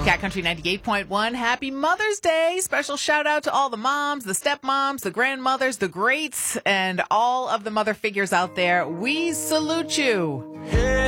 Cat Country 98.1. Happy Mother's Day. Special shout out to all the moms, the stepmoms, the grandmothers, the greats, and all of the mother figures out there. We salute you.